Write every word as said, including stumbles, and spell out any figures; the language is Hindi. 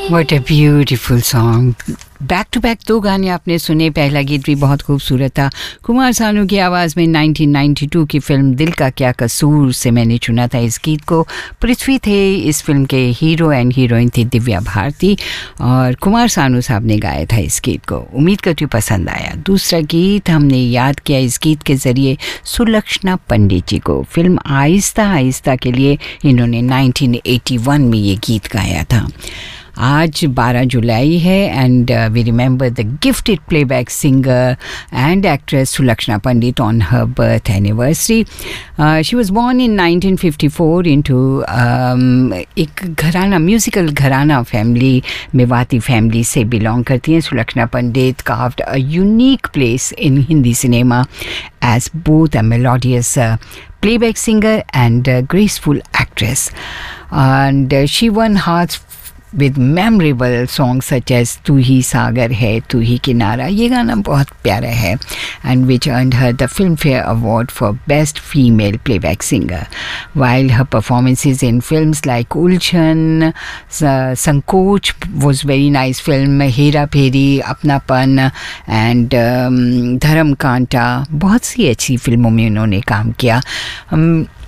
What a beautiful song. Back to back दो गाने आपने सुने. पहला गीत भी बहुत खूबसूरत था. कुमार सानू की आवाज़ में नाइनटीन नाइंटी टू की फिल्म दिल का क्या कसूर से मैंने चुना था इस गीत को. पृथ्वी थे इस फिल्म के हीरो एंड हीरोइन थी दिव्या भारती और कुमार सानू साहब ने गाया था इस गीत को. उम्मीद करती हूँ पसंद आया. दूसरा गीत हमने याद किया इस गीत के ज़रिए सुलक्षणा पंडित जी को. फिल्म आहिस्ता आहिस्ता के लिए इन्होंने नाइनटीन एटी वन में ये गीत गाया था. आज बारह जुलाई है and we remember the gifted playback singer and actress Sulakshana Pandit on her birth anniversary. She was born in nineteen fifty four into एक घराना म्यूजिकल घराना फैमिली, मेवाती फैमिली से बिलोंग करती हैं. Sulakshana Pandit carved a unique place in Hindi cinema as both a melodious playback singer and a graceful actress, and uh, she won hearts with memorable songs such as तू ही सागर है तू ही किनारा. ये गाना बहुत प्यारा है and which earned her the Filmfare Award for Best Female Playback Singer. While her performances in films like Ulchan, Sankoch was very nice film, Hera फेरी, अपनापन and um, धर्म कांटा, बहुत सी अच्छी फिल्मों में उन्होंने काम किया. um,